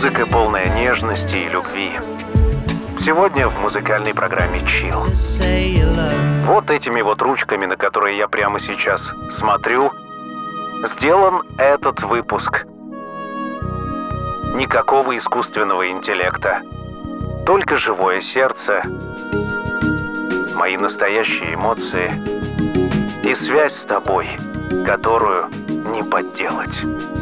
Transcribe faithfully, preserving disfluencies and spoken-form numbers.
Музыка, полная нежности и любви. Сегодня в музыкальной программе «Чилл». Вот этими вот ручками, на которые я прямо сейчас смотрю, сделан этот выпуск. Никакого искусственного интеллекта, только живое сердце, мои настоящие эмоции и связь с тобой, которую не подделать.